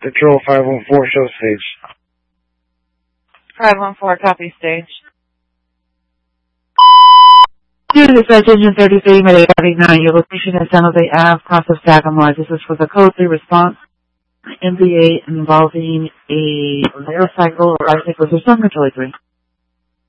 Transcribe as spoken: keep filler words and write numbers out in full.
Patrol five one four, show stage. five one four, copy stage. Due to the Citation thirty-three, Mayday forty-nine, your location is San Jose Ave, cross of Sagamore. This is for the Code three response, M V A involving a motorcycle or bicycle or some control three.